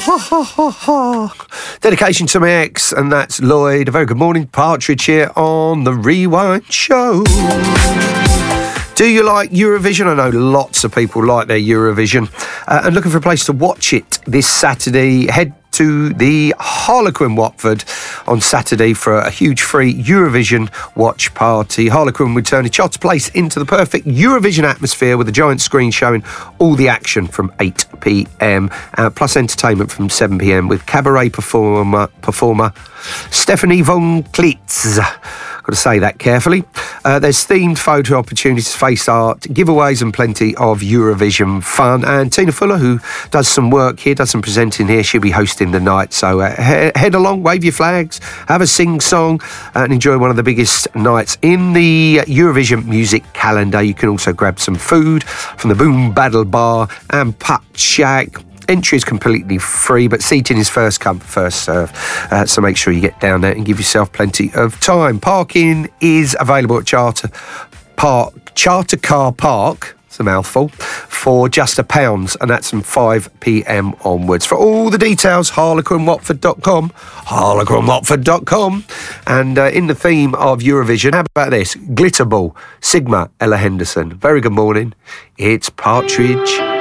ha, ha, ha, ha. Dedication to my ex, and that's Lloyd. A very good morning, Partridge here on the Rewind Show. Do you like Eurovision? I know lots of people like their Eurovision. And looking for a place to watch it this Saturday, head to the Harlequin Watford on Saturday for a huge free Eurovision watch party. Harlequin would turn a charter place into the perfect Eurovision atmosphere with a giant screen showing all the action from 8 p.m, plus entertainment from 7 p.m. with cabaret performer Stephanie von Klitz. Got to say that carefully. There's themed photo opportunities, face art, giveaways and plenty of Eurovision fun. And Tina Fuller, who does some work here, does some presenting here, she'll be hosting the night. So head along, wave your flags, have a sing-song and enjoy one of the biggest nights in the Eurovision music calendar. You can also grab some food from the Boom Battle Bar and Putt Shack. Entry is completely free, but seating is first come, first serve. So make sure you get down there and give yourself plenty of time. Parking is available at Charter Car Park. It's a mouthful, for just £1, and that's from 5 p.m. onwards. For all the details, harlequinwatford.com. And in the theme of Eurovision, how about this? Glitterball, Sigma, Ella Henderson. Very good morning. It's Partridge